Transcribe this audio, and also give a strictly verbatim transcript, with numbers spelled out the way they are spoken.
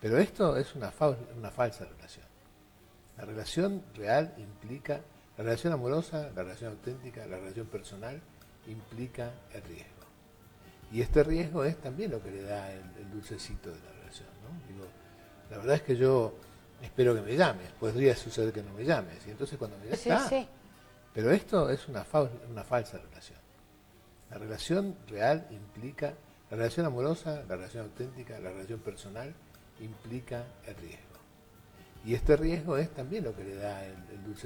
Pero esto es una, fa una falsa relación. La relación real implica, la relación amorosa, la relación auténtica, la relación personal implica el riesgo. Y este riesgo es también lo que le da el, el dulcecito de la relación, ¿no? Digo, la verdad es que yo espero que me llames, podría suceder que no me llames, y entonces cuando me llames, Sí, está. sí. Pero esto es una, fa una falsa relación. La relación real implica, la relación amorosa, la relación auténtica, la relación personal implica el riesgo. Y este riesgo es también lo que le da el, el dulce